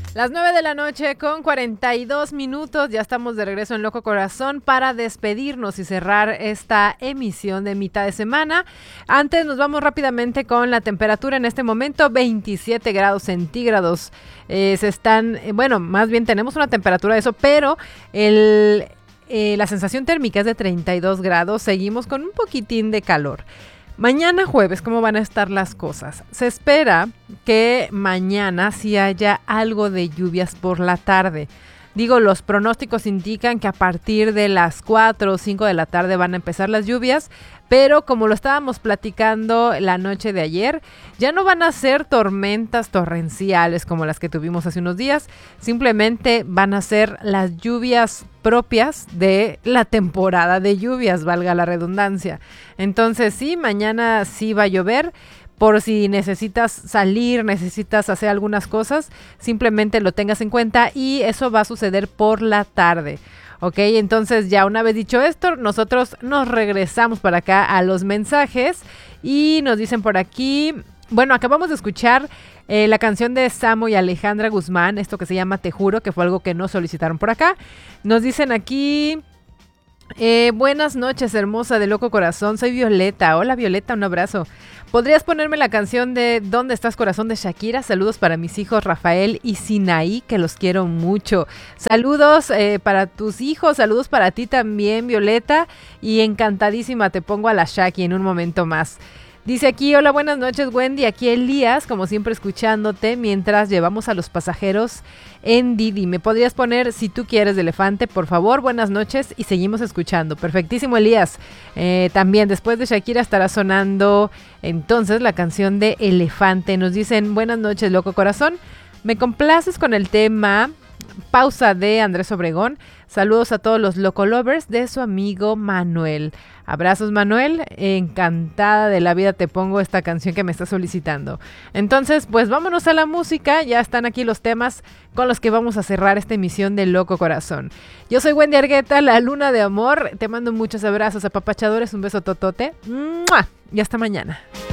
Las 9 de la noche con 42 minutos, ya estamos de regreso en Loco Corazón para despedirnos y cerrar esta emisión de mitad de semana. Antes nos vamos rápidamente con la temperatura en este momento, 27 grados centígrados. Más bien tenemos una temperatura de eso, pero la sensación térmica es de 32 grados, seguimos con un poquitín de calor. Mañana jueves, ¿cómo van a estar las cosas? Se espera que mañana sí haya algo de lluvias por la tarde. Los pronósticos indican que a partir de las 4 o 5 de la tarde van a empezar las lluvias, pero como lo estábamos platicando la noche de ayer, ya no van a ser tormentas torrenciales como las que tuvimos hace unos días, simplemente van a ser las lluvias propias de la temporada de lluvias, valga la redundancia. Entonces sí, mañana sí va a llover. Por si necesitas salir, necesitas hacer algunas cosas, simplemente lo tengas en cuenta y eso va a suceder por la tarde. Ok, entonces ya una vez dicho esto, nosotros nos regresamos para acá a los mensajes y nos dicen por aquí, bueno, acabamos de escuchar la canción de Samo y Alejandra Guzmán, esto que se llama Te Juro, que fue algo que nos solicitaron por acá. Nos dicen aquí... buenas noches, hermosa de Loco Corazón, soy Violeta. Hola Violeta, un abrazo. ¿Podrías ponerme la canción de ¿Dónde estás, corazón? De Shakira? Saludos para mis hijos Rafael y Sinaí, que los quiero mucho. Saludos para tus hijos, saludos para ti también, Violeta, y encantadísima te pongo a la Shaki en un momento más. Dice aquí, hola, buenas noches, Wendy, aquí Elías, como siempre escuchándote mientras llevamos a los pasajeros en Didi. ¿Me podrías poner Si tú quieres de Elefante, por favor? Buenas noches y seguimos escuchando. Perfectísimo, Elías. También después de Shakira estará sonando entonces la canción de Elefante. Nos dicen, buenas noches, Loco Corazón. Me complaces con el tema Pausa de Andrés Obregón. Saludos a todos los Loco Lovers de su amigo Manuel. Abrazos, Manuel. Encantada de la vida te pongo esta canción que me está solicitando. Entonces, pues vámonos a la música. Ya están aquí los temas con los que vamos a cerrar esta emisión de Loco Corazón. Yo soy Wendy Argueta, la luna de amor. Te mando muchos abrazos apapachadores. Un beso totote. ¡Mua! Y hasta mañana.